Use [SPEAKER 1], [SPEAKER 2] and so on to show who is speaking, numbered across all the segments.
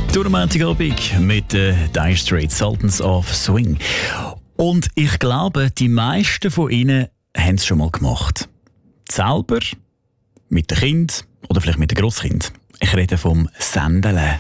[SPEAKER 1] Montagabend mit Dire Straits, Sultans of Swing. Und ich glaube, die meisten von Ihnen haben es schon mal gemacht. Selber, mit dem Kind oder vielleicht mit dem Grosskind. Ich rede vom Sandeln.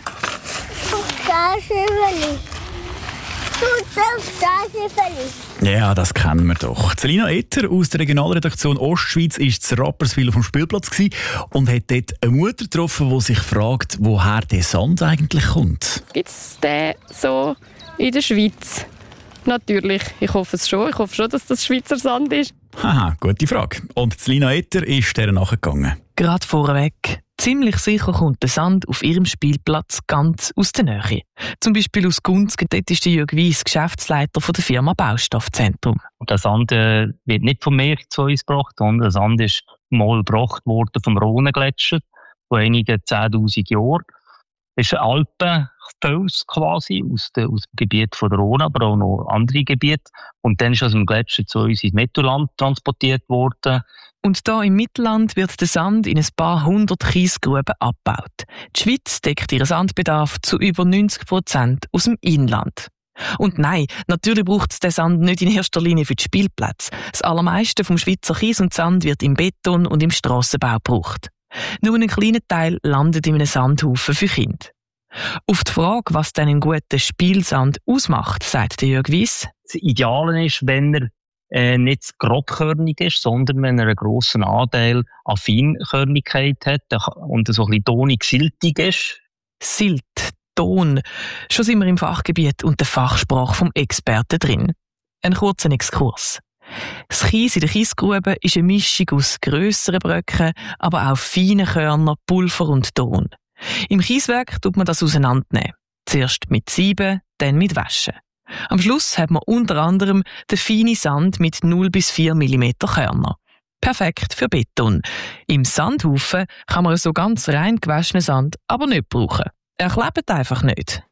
[SPEAKER 1] Ja, das kennen wir doch. Selina Etter aus der Regionalredaktion Ostschweiz war zu Rapperswil auf dem Spielplatz und hat dort eine Mutter getroffen, die sich fragt, woher der Sand eigentlich kommt.
[SPEAKER 2] Gibt es den so in der Schweiz? Natürlich, ich hoffe es schon. Ich hoffe schon, dass das Schweizer Sand ist.
[SPEAKER 1] Haha, gute Frage. Und Selina Etter ist der nachgegangen.
[SPEAKER 3] Gerade vorweg. Ziemlich sicher kommt der Sand auf ihrem Spielplatz ganz aus der Nähe. Zum Beispiel aus Gunzgen, dort ist Jürg Weiss Geschäftsleiter der Firma Baustoffzentrum.
[SPEAKER 4] Der Sand wird nicht vom Meer zu uns gebracht, sondern der Sand ist mal gebracht worden vom Rhonegletscher vor einigen 10'000 Jahren. Das ist ein Alpenfels quasi aus dem Gebiet von der Rhone, aber auch noch andere Gebiete. Und dann ist aus dem Gletscher zu uns ins Mittelland transportiert worden.
[SPEAKER 3] Und da im Mittelland wird der Sand in ein paar hundert Kiesgruben abgebaut. Die Schweiz deckt ihren Sandbedarf zu über 90% aus dem Inland. Und nein, natürlich braucht es den Sand nicht in erster Linie für die Spielplätze. Das allermeiste vom Schweizer Kies und Sand wird im Beton und im Strassenbau gebraucht. Nur ein kleiner Teil landet in einem Sandhaufen für Kinder. Auf die Frage, was denn einen guten Spielsand ausmacht, sagt Jürg Weiss.
[SPEAKER 4] Das Ideale ist, wenn er nicht grobkörnig ist, sondern wenn er einen grossen Anteil an Feinkörnigkeit hat und so ein bisschen tonig-siltig ist.
[SPEAKER 3] Silt, Ton. Schon sind wir im Fachgebiet und der Fachsprache vom Experten drin. Ein kurzer Exkurs. Das Kies in der Kiesgrube ist eine Mischung aus grösseren Bröcken, aber auch feinen Körnern, Pulver und Ton. Im Kieswerk tut man das auseinandernehmen. Zuerst mit Sieben, dann mit Waschen. Am Schluss hat man unter anderem den feinen Sand mit 0 bis 4 mm Körner. Perfekt für Beton. Im Sandhaufen kann man so ganz rein gewaschenen Sand aber nicht brauchen. Er klebt einfach nicht.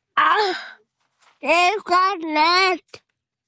[SPEAKER 5] Ich kann nicht.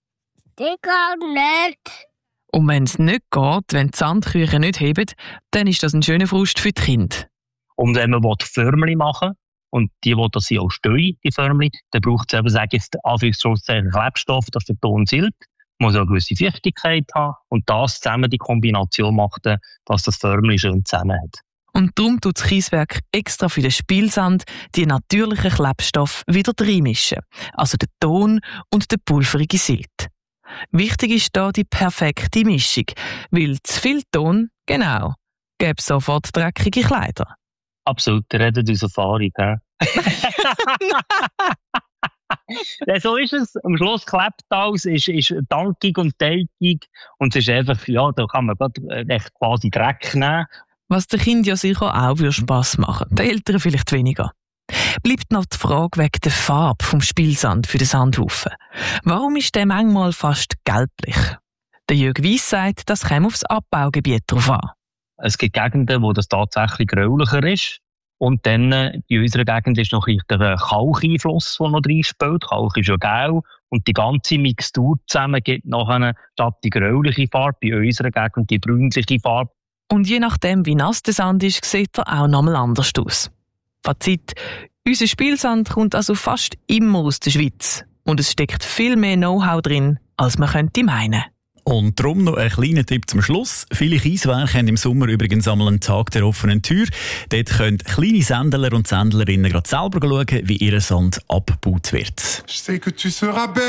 [SPEAKER 3] Und wenn es nicht geht, wenn die Sandküche nicht hebt, dann ist das ein schöner Frust für die Kinder.
[SPEAKER 4] Und wenn man Förmchen machen will, und die das sie auch stehen, die Förmchen, dann braucht es eben, sage ich jetzt, Anführungszeichen Klebstoff, das für Ton Silt, muss auch eine gewisse Feuchtigkeit haben. Und das zusammen, die Kombination macht, dass das Förmchen schön zusammen hat.
[SPEAKER 3] Und darum tut das Kieswerk extra für den Spielsand die natürlichen Klebstoffe wieder reinmischen. Also den Ton und den pulverige Silt. Wichtig ist da die perfekte Mischung, weil zu viel Ton, genau, gäbe sofort dreckige Kleider.
[SPEAKER 4] Absolut, ihr redet aus Erfahrung. Ja, so ist es. Am Schluss klebt alles, ist dankig und teigig und es ist einfach, ja, da kann man echt quasi Dreck nehmen.
[SPEAKER 3] Was den Kindern ja sicher auch Spass machen würde, den Eltern vielleicht weniger. Bleibt noch die Frage wegen der Farbe vom Spielsand für den Sandhaufen. Warum ist der manchmal fast gelblich? Der Jürg Weiss sagt, das käme aufs Abbaugebiet drauf an.
[SPEAKER 4] Es gibt Gegenden, wo das tatsächlich gräulicher ist. Und dann in unserer Gegend ist noch der Kalkeinfluss, der noch drin spielt. Kalk ist ja gelb. Und die ganze Mixtur zusammen gibt nachher statt die gräuliche Farbe, bei unserer Gegend die bräunliche Farbe.
[SPEAKER 3] Und je nachdem, wie nass der Sand ist, sieht er auch nochmal anders aus. Fazit: Unser Spielsand kommt also fast immer aus der Schweiz. Und es steckt viel mehr Know-how drin, als man könnte meinen.
[SPEAKER 1] Und darum noch ein kleiner Tipp zum Schluss. Viele Kieswerke haben im Sommer übrigens einen Tag der offenen Tür. Dort können kleine Sandler und Sandlerinnen gerade selber schauen, wie ihr Sand abgebaut wird.